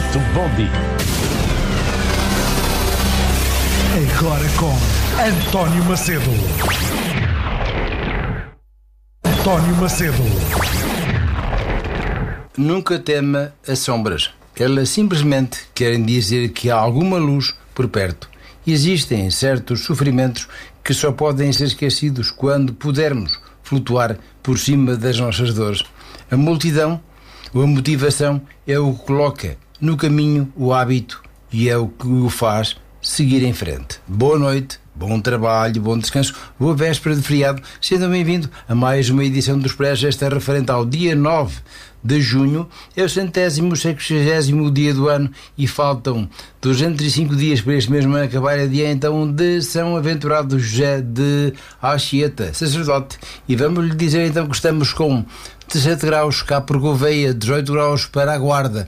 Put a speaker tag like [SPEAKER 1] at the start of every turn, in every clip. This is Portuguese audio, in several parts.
[SPEAKER 1] Muito bom dia.
[SPEAKER 2] Agora com António Macedo. António Macedo.
[SPEAKER 3] Nunca tema as sombras. Elas simplesmente querem dizer que há alguma luz por perto. Existem certos sofrimentos que só podem ser esquecidos quando pudermos flutuar por cima das nossas dores. A multidão, ou a motivação, é o que coloca no caminho o hábito e é o que o faz seguir em frente. Boa noite, bom trabalho, bom descanso, boa véspera de feriado. Sejam bem-vindos a mais uma edição do Expresso. Esta é referente ao dia 9 de junho, é o 160º dia do ano e faltam 205 dias para este mesmo ano acabar. É dia então de São Aventurado José de Anchieta, sacerdote. E vamos lhe dizer então que estamos com 17 graus cá por Gouveia, 18 graus para a Guarda,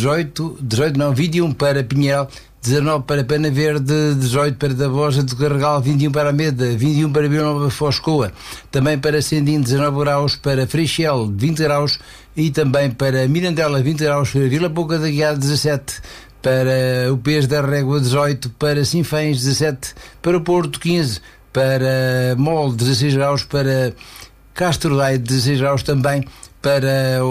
[SPEAKER 3] 21 para Pinhel, 19 para Pena Verde, 18 para Davosa do Carregal, 21 para Ameda, 21 para Vila Nova Foscoa, também para Sendim, 19 graus, para Freixel, 20 graus, e também para Mirandela, 20 graus, para Vila Pouca da Guiar, 17, para o Pés da Régua, 18, para Sinfãs, 17, para o Porto, 15, para Mol, 16 graus, para Castro Daire, 16 graus também, para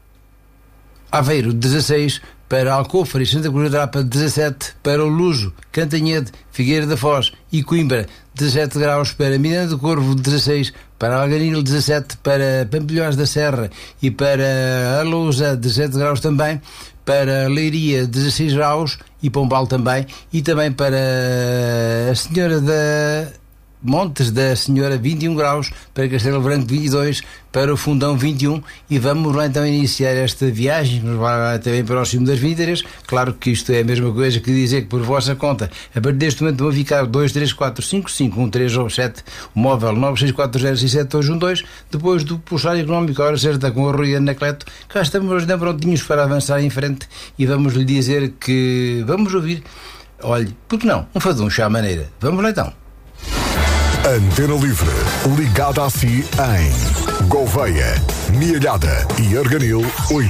[SPEAKER 3] Aveiro, 16, para Alcofre e Santa Cruz da Rapa, 17, para o Luso, Cantanhede, Figueira da Foz e Coimbra, 17 graus, para Miranda do Corvo, 16, para Alganil, 17, para Pampilhós da Serra e para Alousa, 17 graus também, para Leiria, 16 graus e Pombal também, e também para a Senhora da Montes da Senhora, 21 graus, para Castelo Branco, 22, para o Fundão, 21, e vamos lá então iniciar esta viagem, que nos vai até bem próximo das 23. Claro que isto é a mesma coisa que dizer que por vossa conta, a partir deste momento vão ficar 2, 3, 4, 5, 5, 1, 3 ou 7, o móvel 964067212, depois do puxar económico, a hora certa com o Rui Anacleto. Cá estamos hoje prontinhos para avançar em frente e vamos lhe dizer que vamos ouvir, olhe, porque não, um faduncho à maneira. Vamos lá então.
[SPEAKER 4] Antena Livre, ligada a si em Gouveia, Mielhada e Arganil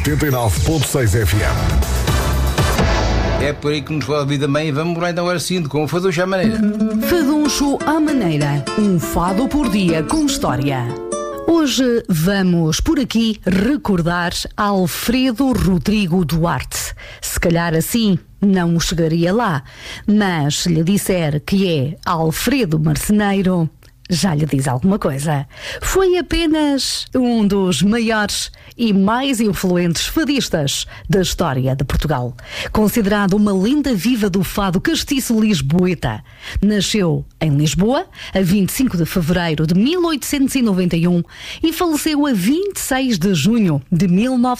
[SPEAKER 4] 89.6 FM.
[SPEAKER 3] É por aí que nos pode ouvir também. Vamos lá então agora seguindo com o Faduncho à maneira.
[SPEAKER 5] Faduncho à maneira, um fado por dia com história. Hoje vamos por aqui recordar Alfredo Rodrigo Duarte. Se calhar assim não chegaria lá, mas se lhe disser que é Alfredo Marceneiro, já lhe diz alguma coisa. Foi apenas um dos maiores e mais influentes fadistas da história de Portugal. Considerado uma lenda viva do fado castiço lisboeta. Nasceu em Lisboa a 25 de fevereiro de 1891 e faleceu a 26 de junho de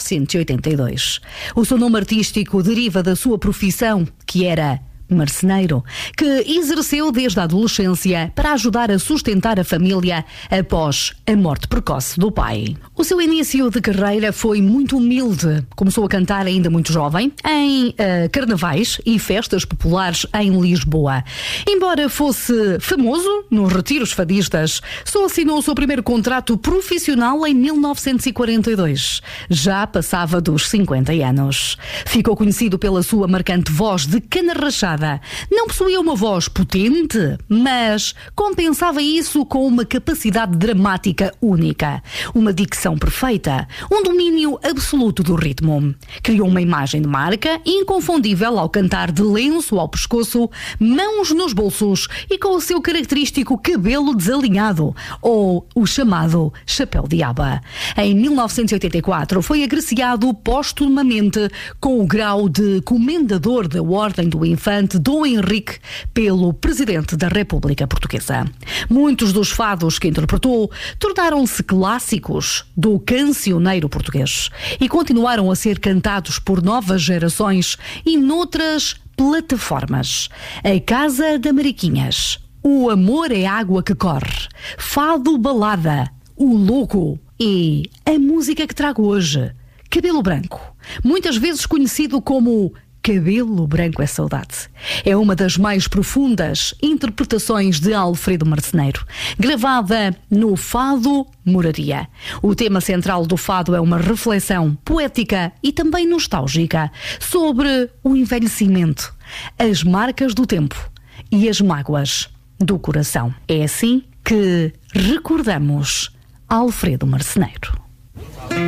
[SPEAKER 5] 1982. O seu nome artístico deriva da sua profissão, que era marceneiro, que exerceu desde a adolescência para ajudar a sustentar a família após a morte precoce do pai. O seu início de carreira foi muito humilde. Começou a cantar ainda muito jovem em carnavais e festas populares em Lisboa. Embora fosse famoso nos retiros fadistas, só assinou o seu primeiro contrato profissional em 1942. Já passava dos 50 anos. Ficou conhecido pela sua marcante voz de cana rachada. Não possuía uma voz potente, mas compensava isso com uma capacidade dramática única, uma dicção perfeita, um domínio absoluto do ritmo. Criou uma imagem de marca inconfundível ao cantar de lenço ao pescoço, mãos nos bolsos e com o seu característico cabelo desalinhado, ou o chamado chapéu de aba. Em 1984 foi agraciado postumamente com o grau de Comendador da Ordem do Infante Dom Henrique pelo Presidente da República Portuguesa. Muitos dos fados que interpretou tornaram-se clássicos do cancioneiro português e continuaram a ser cantados por novas gerações e noutras plataformas. A Casa da Mariquinhas, O Amor é Água que Corre, Fado Balada, O Louco e a música que trago hoje, Cabelo Branco, muitas vezes conhecido como Cabelo Branco é Saudade. É uma das mais profundas interpretações de Alfredo Marceneiro, gravada no Fado Moraria. O tema central do fado é uma reflexão poética e também nostálgica sobre o envelhecimento, as marcas do tempo e as mágoas do coração. É assim que recordamos Alfredo Marceneiro.